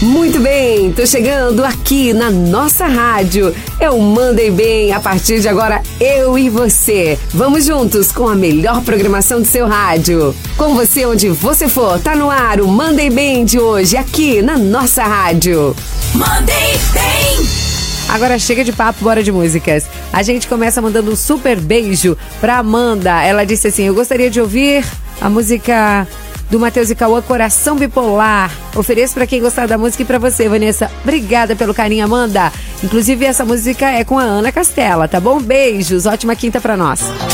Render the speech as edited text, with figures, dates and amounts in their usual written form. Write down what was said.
Muito bem, tô chegando aqui na nossa rádio. É o Mandem Bem, a partir de agora eu e você. Vamos juntos com a melhor programação do seu rádio. Com você onde você for, tá no ar o Mandem Bem de hoje, aqui na nossa rádio. Mandem Bem! Agora chega de papo, bora de músicas. A gente começa mandando um super beijo pra Amanda. Ela disse assim, eu gostaria de ouvir a música do Matheus e Cauã, Coração Bipolar. Ofereço pra quem gostar da música e pra você, Vanessa. Obrigada pelo carinho, Amanda. Inclusive, essa música é com a Ana Castela, tá bom? Beijos, ótima quinta pra nós.